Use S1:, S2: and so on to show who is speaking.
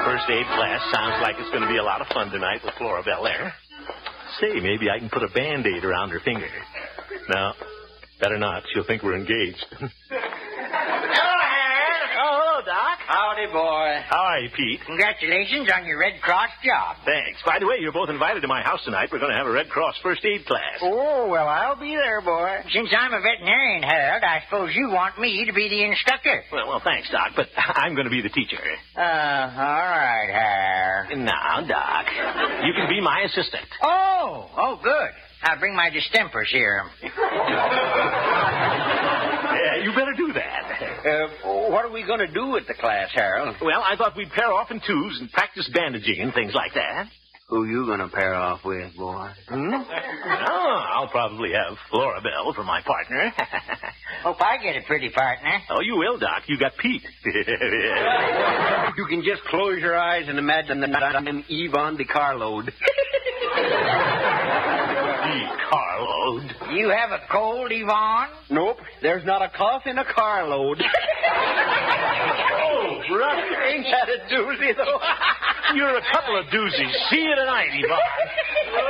S1: First aid class sounds like it's going to be a lot of fun tonight with Flora Bell there. Say, maybe I can put a Band-Aid around her finger. No, better not. She'll think we're engaged.
S2: Hello, Doc.
S3: Howdy, boy.
S1: How are you, Pete?
S2: Congratulations on your Red Cross job.
S1: Thanks. By the way, you're both invited to my house tonight. We're going to have a Red Cross first aid class.
S2: Oh, well, I'll be there, boy. Since I'm a veterinarian, Harold, I suppose you want me to be the instructor.
S1: Well, thanks, Doc, but I'm going to be the teacher.
S2: All right, Harold.
S1: Now, Doc, you can be my assistant.
S2: Oh, good. I'll bring my distemper serum.
S1: Yeah, you better do that.
S3: What are we going to do with the class, Harold?
S1: Well, I thought we'd pair off in twos and practice bandaging and things like that.
S3: Who you going to pair off with, boy?
S1: Oh, I'll probably have Flora Bell for my partner.
S2: Hope I get a pretty partner.
S1: Oh, you will, Doc. You got Pete.
S3: You can just close your eyes and imagine that I'm Yvonne DeCarlo.
S1: Carload.
S2: You have a cold, Yvonne?
S3: Nope, there's not a cough in a carload.
S1: Oh, brother.
S3: Ain't that a doozy, though?
S1: You're a couple of doozies. See you tonight, Yvonne.